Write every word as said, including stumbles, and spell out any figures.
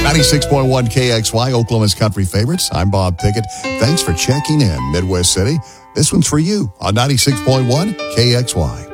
ninety-six point one K X Y, Oklahoma's Country Favorites. I'm Bob Pickett. Thanks for checking in, Midwest City. This one's for you on ninety-six point one K X Y.